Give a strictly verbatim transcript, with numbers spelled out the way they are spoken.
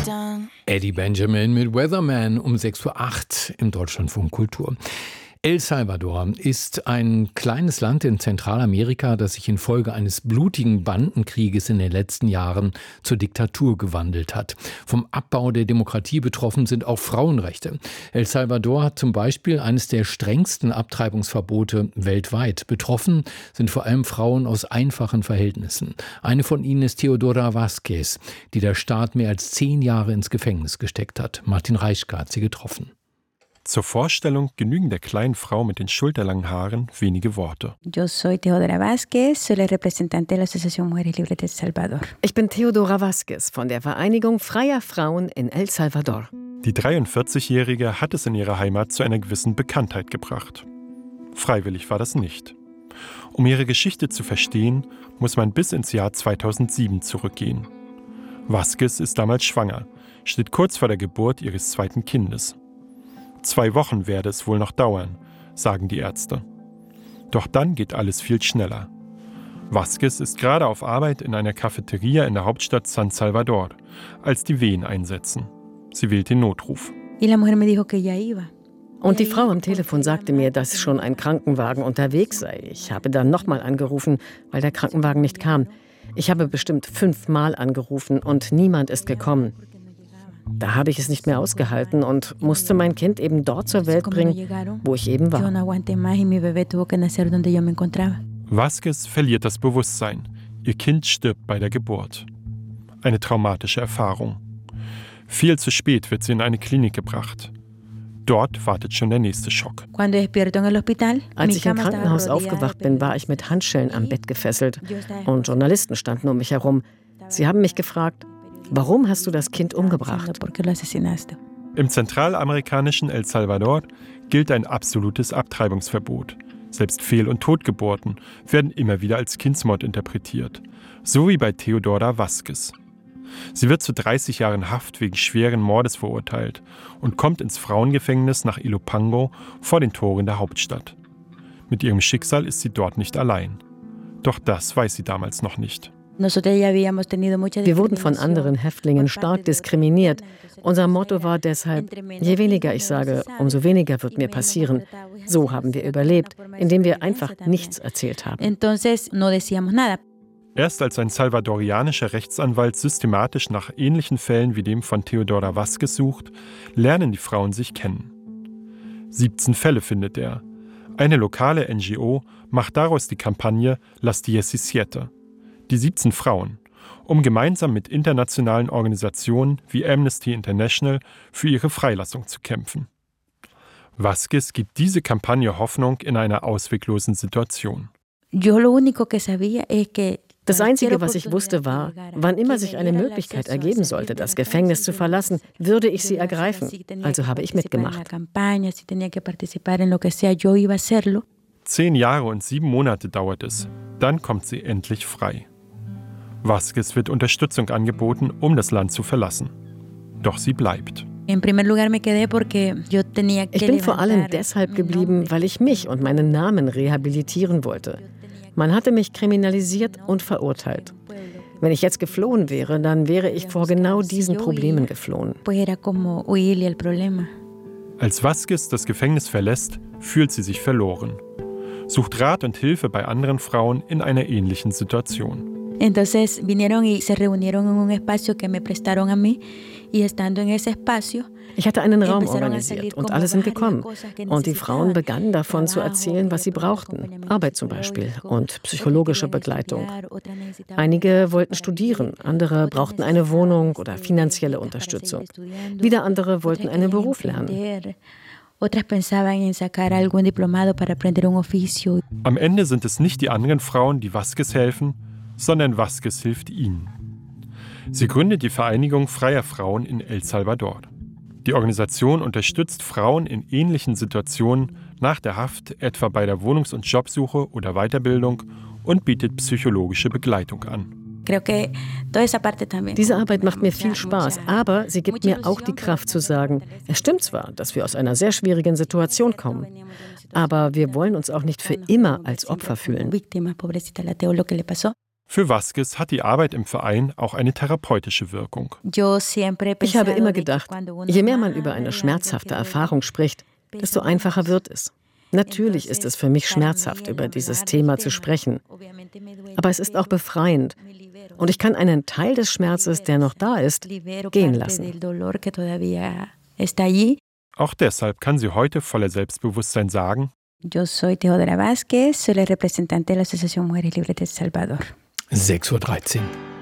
Eddie Benjamin mit Weatherman um sechs Uhr acht im Deutschlandfunk Kultur. El Salvador ist ein kleines Land in Zentralamerika, das sich infolge eines blutigen Bandenkrieges in den letzten Jahren zur Diktatur gewandelt hat. Vom Abbau der Demokratie betroffen sind auch Frauenrechte. El Salvador hat zum Beispiel eines der strengsten Abtreibungsverbote weltweit. Betroffen sind vor allem Frauen aus einfachen Verhältnissen. Eine von ihnen ist Teodora Vázquez, die der Staat mehr als zehn Jahre ins Gefängnis gesteckt hat. Martin Reischke hat sie getroffen. Zur Vorstellung genügen der kleinen Frau mit den schulterlangen Haaren wenige Worte. Ich bin Teodora Vázquez von der Vereinigung Freier Frauen in El Salvador. Die dreiundvierzigjährige hat es in ihrer Heimat zu einer gewissen Bekanntheit gebracht. Freiwillig war das nicht. Um ihre Geschichte zu verstehen, muss man bis ins Jahr zweitausendsieben zurückgehen. Vázquez ist damals schwanger, steht kurz vor der Geburt ihres zweiten Kindes. Zwei Wochen werde es wohl noch dauern, sagen die Ärzte. Doch dann geht alles viel schneller. Vázquez ist gerade auf Arbeit in einer Cafeteria in der Hauptstadt San Salvador, als die Wehen einsetzen. Sie wählt den Notruf. Und die Frau am Telefon sagte mir, dass schon ein Krankenwagen unterwegs sei. Ich habe dann nochmal angerufen, weil der Krankenwagen nicht kam. Ich habe bestimmt fünfmal angerufen und niemand ist gekommen. Da habe ich es nicht mehr ausgehalten und musste mein Kind eben dort zur Welt bringen, wo ich eben war. Vázquez verliert das Bewusstsein. Ihr Kind stirbt bei der Geburt. Eine traumatische Erfahrung. Viel zu spät wird sie in eine Klinik gebracht. Dort wartet schon der nächste Schock. Als ich im Krankenhaus aufgewacht bin, war ich mit Handschellen am Bett gefesselt und Journalisten standen um mich herum. Sie haben mich gefragt: Warum hast du das Kind umgebracht? Im zentralamerikanischen El Salvador gilt ein absolutes Abtreibungsverbot. Selbst Fehl- und Totgeburten werden immer wieder als Kindsmord interpretiert. So wie bei Teodora Vázquez. Sie wird zu dreißig Jahren Haft wegen schweren Mordes verurteilt und kommt ins Frauengefängnis nach Ilopango vor den Toren der Hauptstadt. Mit ihrem Schicksal ist sie dort nicht allein. Doch das weiß sie damals noch nicht. Wir wurden von anderen Häftlingen stark diskriminiert. Unser Motto war deshalb: Je weniger ich sage, umso weniger wird mir passieren. So haben wir überlebt, indem wir einfach nichts erzählt haben. Erst als ein salvadorianischer Rechtsanwalt systematisch nach ähnlichen Fällen wie dem von Teodora Vázquez sucht, lernen die Frauen sich kennen. siebzehn Fälle findet er. Eine lokale N G O macht daraus die Kampagne Las diecisiete. Die siebzehn Frauen, um gemeinsam mit internationalen Organisationen wie Amnesty International für ihre Freilassung zu kämpfen. Vázquez gibt diese Kampagne Hoffnung in einer ausweglosen Situation. Das Einzige, was ich wusste, war, wann immer sich eine Möglichkeit ergeben sollte, das Gefängnis zu verlassen, würde ich sie ergreifen. Also habe ich mitgemacht. Zehn Jahre und sieben Monate dauert es. Dann kommt sie endlich frei. Vázquez wird Unterstützung angeboten, um das Land zu verlassen. Doch sie bleibt. Ich bin vor allem deshalb geblieben, weil ich mich und meinen Namen rehabilitieren wollte. Man hatte mich kriminalisiert und verurteilt. Wenn ich jetzt geflohen wäre, dann wäre ich vor genau diesen Problemen geflohen. Als Vázquez das Gefängnis verlässt, fühlt sie sich verloren. Sucht Rat und Hilfe bei anderen Frauen in einer ähnlichen Situation. Entonces vinieron y se reunieron en un espacio que me prestaron a mí y estando en ese espacio. Ich hatte einen Raum organisiert und alle sind gekommen. Und die Frauen begannen davon zu erzählen, was sie brauchten. Arbeit zum Beispiel und psychologische Begleitung. Einige wollten studieren, andere brauchten eine Wohnung oder finanzielle Unterstützung. Wieder andere wollten einen Beruf lernen. Am Ende sind es nicht die anderen Frauen, die Vázquez helfen, sondern Vázquez hilft ihnen. Sie gründet die Vereinigung Freier Frauen in El Salvador. Die Organisation unterstützt Frauen in ähnlichen Situationen nach der Haft, etwa bei der Wohnungs- und Jobsuche oder Weiterbildung, und bietet psychologische Begleitung an. Diese Arbeit macht mir viel Spaß, aber sie gibt mir auch die Kraft zu sagen, es stimmt zwar, dass wir aus einer sehr schwierigen Situation kommen, aber wir wollen uns auch nicht für immer als Opfer fühlen. Für Vázquez hat die Arbeit im Verein auch eine therapeutische Wirkung. Ich habe immer gedacht, je mehr man über eine schmerzhafte Erfahrung spricht, desto einfacher wird es. Natürlich ist es für mich schmerzhaft, über dieses Thema zu sprechen. Aber es ist auch befreiend. Und ich kann einen Teil des Schmerzes, der noch da ist, gehen lassen. Auch deshalb kann sie heute voller Selbstbewusstsein sagen: Yo soy Teodora Vázquez, soy la representante de la Asociación Mujeres Libres de El Salvador. sechs Uhr dreizehn.